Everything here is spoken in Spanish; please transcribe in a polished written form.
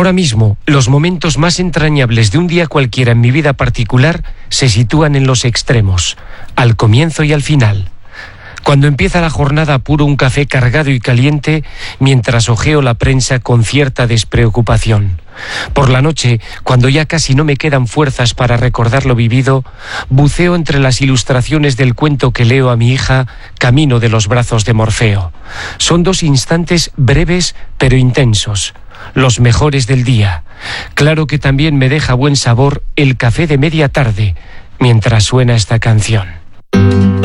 Ahora mismo, los momentos más entrañables de un día cualquiera en mi vida particular se sitúan en los extremos, al comienzo y al final. Cuando empieza la jornada apuro un café cargado y caliente mientras hojeo la prensa con cierta despreocupación. Por la noche, cuando ya casi no me quedan fuerzas para recordar lo vivido, buceo entre las ilustraciones del cuento que leo a mi hija, Camino de los brazos de Morfeo. Son 2 instantes breves pero intensos, los mejores del día. Claro que también me deja buen sabor el café de media tarde mientras suena esta canción.